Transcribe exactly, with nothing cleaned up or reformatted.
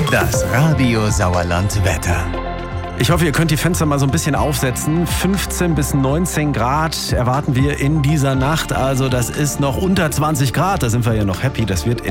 Das Radio Sauerland Wetter. Ich hoffe, ihr könnt die Fenster mal so ein bisschen aufsetzen. fünfzehn bis neunzehn Grad erwarten wir in dieser Nacht. Also das ist noch unter zwanzig Grad. Da sind wir ja noch happy. Das wird in